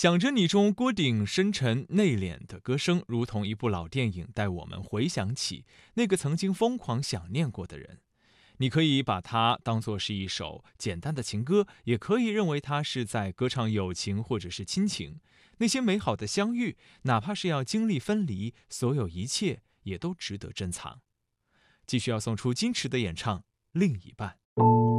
想着你中郭顶深沉内敛的歌声，如同一部老电影，带我们回想起那个曾经疯狂想念过的人。你可以把它当作是一首简单的情歌，也可以认为它是在歌唱友情或者是亲情。那些美好的相遇，哪怕是要经历分离，所有一切也都值得珍藏。继续要送出矜持的演唱《另一半》。